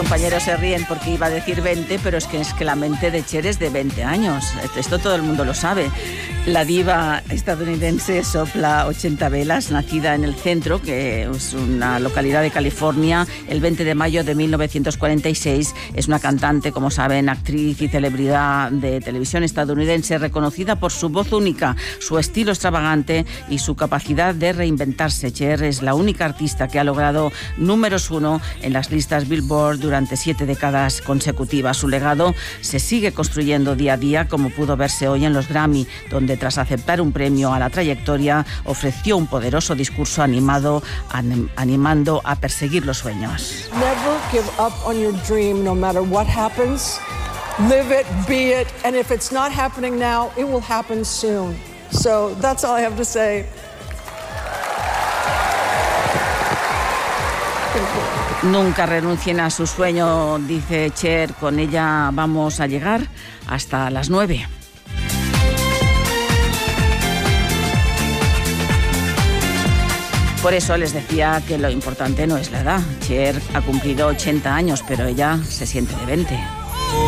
compañeros se ríen porque iba a decir 20, pero es que la mente de Cher es de 20 años. Esto todo el mundo lo sabe. La diva estadounidense sopla 80 velas, nacida en El Centro, que es una localidad de California, el 20 de mayo de 1946. Es una cantante, como saben, actriz y celebridad de televisión estadounidense, reconocida por su voz única, su estilo extravagante y su capacidad de reinventarse. Cher es la única artista que ha logrado números 1 en las listas Billboard durante 7 décadas consecutivas. Su legado se sigue construyendo día a día, como pudo verse hoy en los Grammy, donde tras aceptar un premio a la trayectoria, ofreció un poderoso discurso animando a perseguir los sueños. Never give up on your dream, no matter what happens. Live it, be it, and if it's not happening now, it will happen soon. So that's all I have to say. Nunca renuncien a su sueño, dice Cher. Con ella vamos a llegar hasta las 9. Por eso les decía que lo importante no es la edad. Cher ha cumplido 80 años, pero ella se siente de 20.